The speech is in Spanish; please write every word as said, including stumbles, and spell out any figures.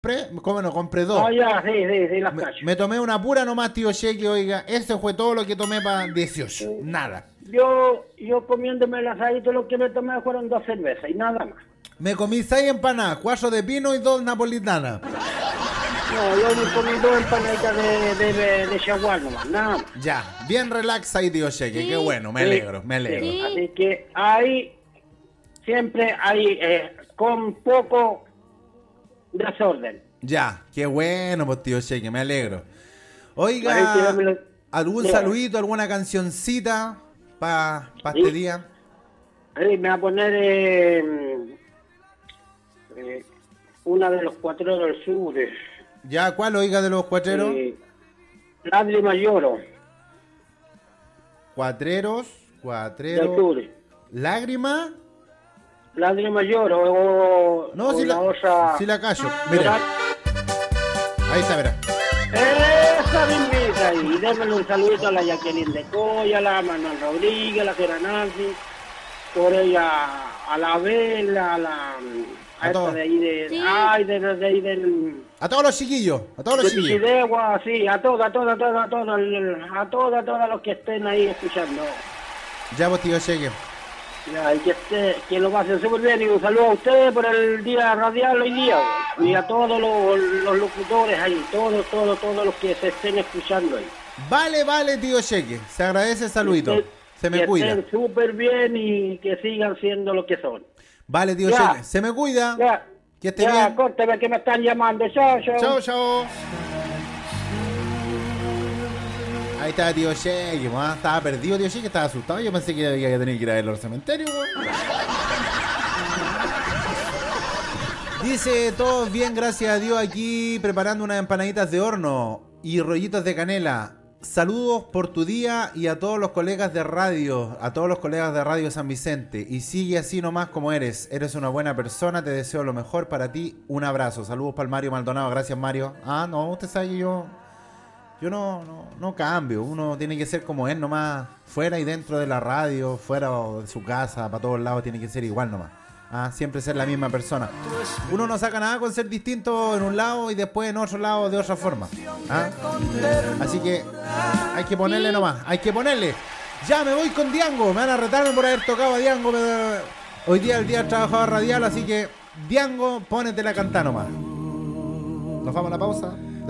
Compré, ¿cómo no? Compré dos. Ah, ya, sí, sí, sí, las Me, cacho. me tomé una pura nomás, tío Cheque, oiga. Ese fue todo lo que tomé para dieciocho. Sí. Nada. Yo, yo comiéndome el asadito, lo que me tomé fueron dos cervezas y nada más. Me comí seis empanadas, cuatro de pino y dos napolitanas. No, yo me comí dos empanaditas de, de, de, de shawarma nomás, nada más. Ya, bien relax ahí, tío Cheque. Sí. Qué bueno, me Sí, alegro, me alegro. sí. Sí. Así que ahí siempre hay eh, con poco desorden. Ya, qué bueno, pues tío Cheque, me alegro. Ahí Oiga, tíramelo. ¿algún Ya. saludito, alguna cancioncita para pa Sí. este día? Ahí me va a poner eh, eh, una de los cuatreros del sur. eh, Ya, ¿cuál, oiga, de los cuatreros? eh, Lágrima lloro Cuatreros, del cuatreros. sur. ¿Lágrima? Lágrima lloro o, No, o si la, la otra. si la callo. Mira, Llorar. ahí está, mira. Esa mismita ahí. Y démosle un saludito a la Jacqueline de Coya, a la Manuel Rodríguez, a la Sera Nancy, por ella, a la Vela, a la. A A esta todos. de ahí de. Sí. Ay, de, de, de ahí del. A todos los chiquillos, a todos los De chiquillos. Pichidegua, sí, a todas, a todas, a todas, a todas, a todas, a todas los que estén ahí escuchando. Ya, pues tío Cheque. Ya, y que, esté, que lo pasen súper bien y un saludo a ustedes por el día radial hoy día, güey. Y a todos los, los locutores ahí, todos, todos, todos los que se estén escuchando ahí. Vale, vale, tío Cheque. Se agradece el saludito. Que- Se me que cuida. estén súper bien y que sigan siendo lo que son. Vale, tío Ya. Cheque. Se me cuida. Ya, Que esté ya, bien. córteme que me están llamando. Chao, chao. Chao, chao. Ahí está tío Cheque, ¿no? Estaba perdido, tío Cheque, estaba asustado. Yo pensé que iba a tener que ir a verlo al cementerio, weón. Dice, todos bien, gracias a Dios, aquí preparando unas empanaditas de horno y rollitos de canela. Saludos por tu día y a todos los colegas de radio, a todos los colegas de Radio San Vicente. Y sigue así nomás como eres. Eres una buena persona, te deseo lo mejor para ti. Un abrazo. Saludos para el Mario Maldonado. Gracias, Mario. Ah, no, usted sabe que yo... Yo no, no, no cambio. Uno tiene que ser como es nomás. Fuera y dentro de la radio, fuera de su casa, para todos lados, tiene que ser igual nomás. Ah, siempre ser la misma persona. Uno no saca nada con ser distinto en un lado y después en otro lado de otra forma. ¿Ah? Así que hay que ponerle Sí. nomás, hay que ponerle. Ya me voy con Diango, me van a retarme por haber tocado a Diango. me- Hoy día es el día del trabajador radial, así que Diango, pónete la cantar nomás. Nos vamos a la pausa.